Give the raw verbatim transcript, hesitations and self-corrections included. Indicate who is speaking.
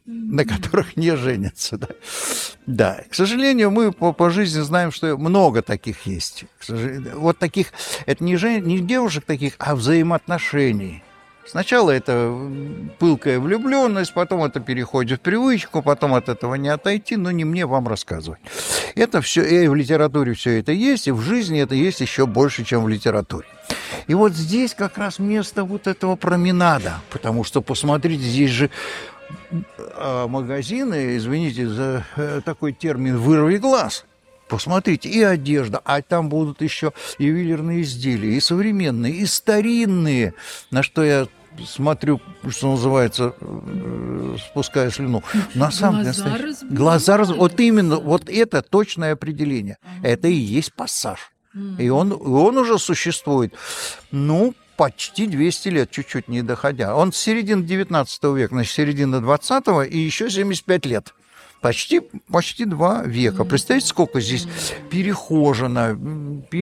Speaker 1: на которых не женятся. Да. Да, к сожалению, мы по, по жизни знаем, что много таких есть. К сожалению, вот таких, это не, жен, не девушек таких, а взаимоотношений. Сначала это пылкая влюбленность, потом это переходит в привычку, потом от этого не отойти, но не мне вам рассказывать. Это все, и в литературе все это есть, и в жизни это есть еще больше, чем в литературе. И вот здесь как раз место вот этого променада, потому что, посмотрите, здесь же магазины, извините за такой термин, вырви глаз. Посмотрите, и одежда, а там будут еще ювелирные изделия, и современные, и старинные, на что я смотрю, что называется, спуская слюну. На самом деле, глаза разбивают. Глаза раз... Вот именно, вот это точное определение. Ага. Это и есть пассаж. Ага. И он, он уже существует, ну, почти двести лет, чуть-чуть не доходя. Он с середины девятнадцатого века, значит, середина двадцатого, и еще семьдесят пять лет. Почти, почти два века. Представьте, сколько здесь перехожено,